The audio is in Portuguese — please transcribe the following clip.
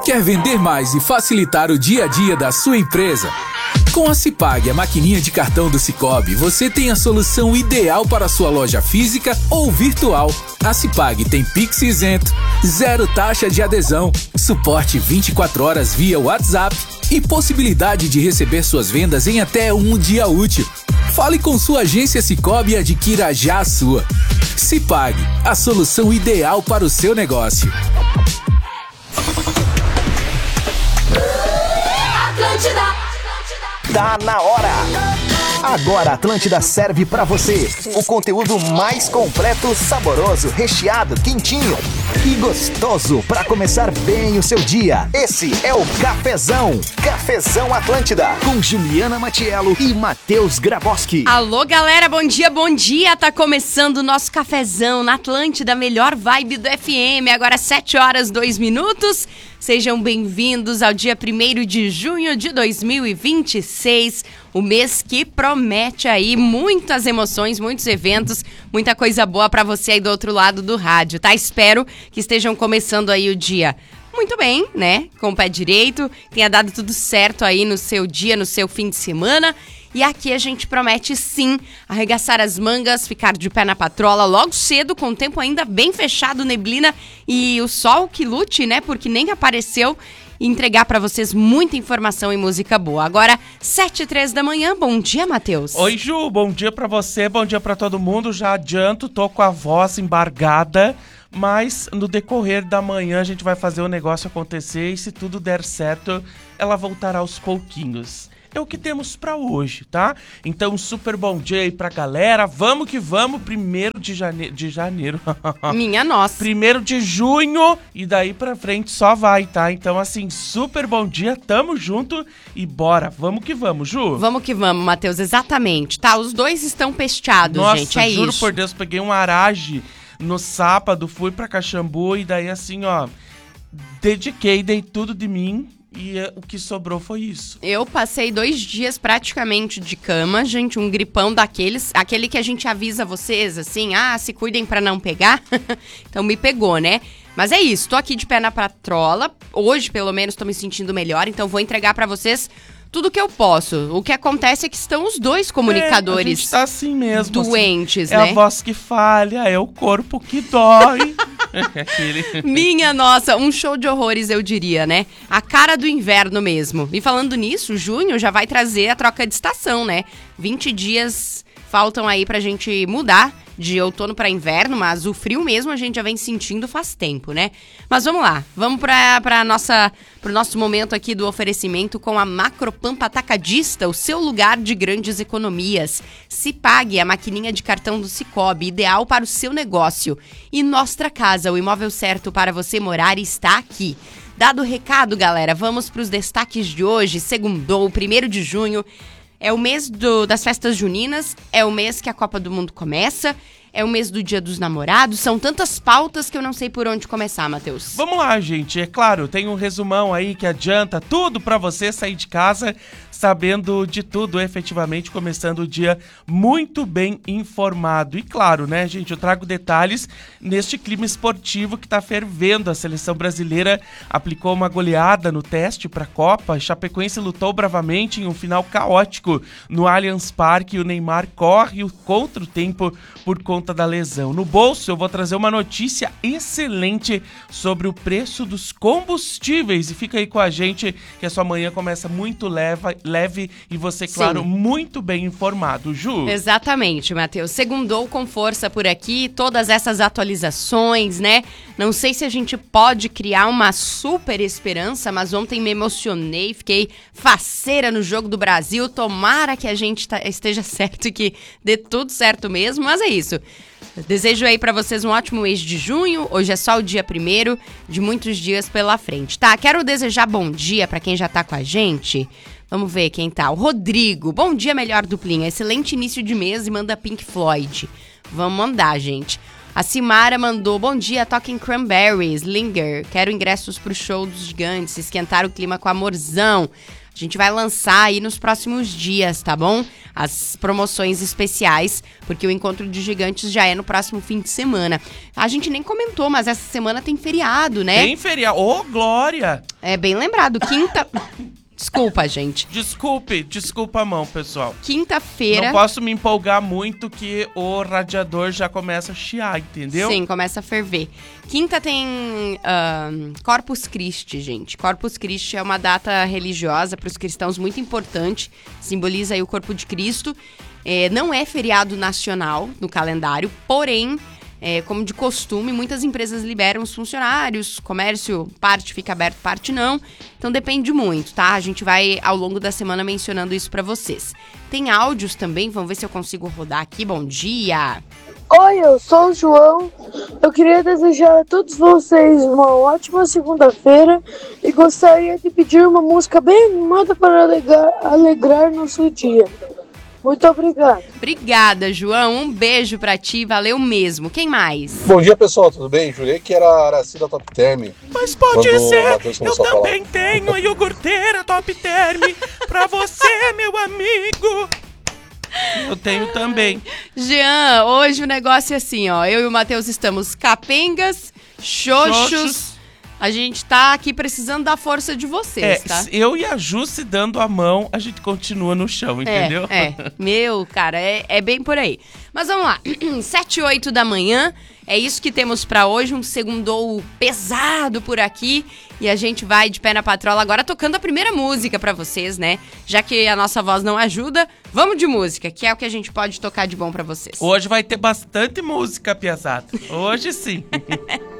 Quer vender mais e facilitar o dia a dia da sua empresa? Com a Cipag, a maquininha de cartão do Cicobi, você tem a solução ideal para a sua loja física ou virtual. A Cipag tem Pix isento, 0 taxa de adesão, suporte 24 horas via WhatsApp e possibilidade de receber suas vendas em até um dia útil. Fale com sua agência Cicobi e adquira já a sua. Cipag, a solução ideal para o seu negócio. Tá na hora! Agora a Atlântida serve pra você o conteúdo mais completo, saboroso, recheado, quentinho e gostoso pra começar bem o seu dia. Esse é o Cafezão. Cafezão Atlântida, com Juliana Matiello e Matheus Graboski. Alô, galera, bom dia, bom dia. Tá começando o nosso Cafezão na Atlântida, melhor vibe do FM. Agora 7h02. Sejam bem-vindos ao dia 1º de junho de 2026, o mês que promete aí muitas emoções, muitos eventos, muita coisa boa pra você aí do outro lado do rádio, tá? Espero que estejam começando aí o dia muito bem, né? Com o pé direito, tenha dado tudo certo aí no seu dia, no seu fim de semana. E aqui a gente promete sim arregaçar as mangas, ficar de pé na patrola logo cedo, com o tempo ainda bem fechado, neblina e o sol que lute, né? Porque nem apareceu, e entregar pra vocês muita informação e música boa. Agora, 7h03 da manhã, bom dia, Matheus. Oi, Ju, bom dia pra você, bom dia pra todo mundo. Já adianto, tô com a voz embargada, mas no decorrer da manhã a gente vai fazer o negócio acontecer e se tudo der certo, ela voltará aos pouquinhos. É o que temos pra hoje, tá? Então, super bom dia aí pra galera. Vamos que vamos, 1º de janeiro. Minha nossa. 1º de junho e daí pra frente só vai, tá? Então, assim, super bom dia, tamo junto e bora. Vamos que vamos, Ju. Vamos que vamos, Matheus, exatamente. Tá, os dois estão pesteados, nossa, gente, é juro isso. por Deus, peguei um arage no sábado, fui pra Caxambu e daí assim, ó, dei tudo de mim. E o que sobrou foi isso. Eu passei 2 dias praticamente de cama, gente, um gripão daqueles, aquele que a gente avisa vocês, assim, se cuidem pra não pegar. Então me pegou, né? Mas é isso, tô aqui de pé na patrola, hoje pelo menos tô me sentindo melhor, então vou entregar pra vocês tudo que eu posso. O que acontece é que estão os dois comunicadores a gente tá assim mesmo, doentes, assim. né? É a voz que falha, é o corpo que dói. Minha nossa, um show de horrores, eu diria, né? A cara do inverno mesmo. E falando nisso, junho já vai trazer a troca de estação, né? 20 dias faltam aí pra gente mudar de outono para inverno, mas o frio mesmo a gente já vem sentindo faz tempo, né? Mas vamos lá, vamos pro nosso momento aqui do oferecimento com a Macropampa Atacadista, o seu lugar de grandes economias. Cipag, a maquininha de cartão do Cicobi, ideal para o seu negócio. E Nostra Casa, o imóvel certo para você morar, está aqui. Dado o recado, galera, vamos para os destaques de hoje. Segundou, 1º de junho. É o mês das festas juninas, é o mês que a Copa do Mundo começa, é o mês do Dia dos Namorados, são tantas pautas que eu não sei por onde começar, Matheus. Vamos lá, gente, é claro, tem um resumão aí que adianta tudo pra você sair de casa sabendo de tudo, efetivamente, começando o dia muito bem informado. E claro, né, gente, eu trago detalhes neste clima esportivo que tá fervendo. A seleção brasileira aplicou uma goleada no teste pra Copa, Chapecoense lutou bravamente em um final caótico no Allianz Parque e o Neymar corre contra o tempo por conta da lesão. No bolso, eu vou trazer uma notícia excelente sobre o preço dos combustíveis e fica aí com a gente que a sua manhã começa muito leve e você, claro, sim, muito bem informado, Ju. Exatamente, Matheus. Segundou com força por aqui, todas essas atualizações, né? Não sei se a gente pode criar uma super esperança, mas ontem me emocionei, fiquei faceira no Jogo do Brasil. Tomara que a gente esteja certo e que dê tudo certo mesmo, mas é isso. Desejo aí pra vocês um ótimo mês de junho. Hoje é só o dia 1º de muitos dias pela frente, tá? Quero desejar bom dia pra quem já tá com a gente. Vamos ver quem tá. O Rodrigo. Bom dia, melhor duplinha. Excelente início de mês e manda Pink Floyd. Vamos mandar, gente. A Cimara mandou, bom dia, toquem Cranberries, Linger. Quero ingressos pro show dos gigantes, esquentar o clima com amorzão. A gente vai lançar aí nos próximos dias, tá bom? As promoções especiais, porque o Encontro de Gigantes já é no próximo fim de semana. A gente nem comentou, mas essa semana tem feriado, né? Tem feriado. Ô, Glória! É bem lembrado, quinta... Desculpa, gente. Desculpa a mão, pessoal. Quinta-feira... Não posso me empolgar muito que o radiador já começa a chiar, entendeu? Sim, começa a ferver. Quinta tem Corpus Christi, gente. Corpus Christi é uma data religiosa para os cristãos muito importante. Simboliza aí o corpo de Cristo. Não é feriado nacional no calendário, porém... como de costume, muitas empresas liberam os funcionários, comércio, parte fica aberto, parte não. Então depende muito, tá? A gente vai, ao longo da semana, mencionando isso pra vocês. Tem áudios também, vamos ver se eu consigo rodar aqui. Bom dia! Oi, eu sou o João. Eu queria desejar a todos vocês uma ótima segunda-feira e gostaria de pedir uma música bem animada para alegrar nosso dia. Muito obrigado. Obrigada, João. Um beijo pra ti, valeu mesmo. Quem mais? Bom dia, pessoal, tudo bem? Jurei que era a Araci da Top Term. Mas pode ser, eu também tenho a iogurteira Top Term pra você, meu amigo. Eu tenho também. Jean, hoje o negócio é assim, ó. Eu e o Matheus estamos capengas, xoxos. A gente tá aqui precisando da força de vocês, tá? Eu e a Ju se dando a mão, a gente continua no chão, entendeu? Meu, cara, é bem por aí. Mas vamos lá, 7 e 8 da manhã, é isso que temos pra hoje, um segundou pesado por aqui. E a gente vai de pé na patrola agora tocando a primeira música pra vocês, né? Já que a nossa voz não ajuda, vamos de música, que é o que a gente pode tocar de bom pra vocês. Hoje vai ter bastante música, piazada. Hoje sim.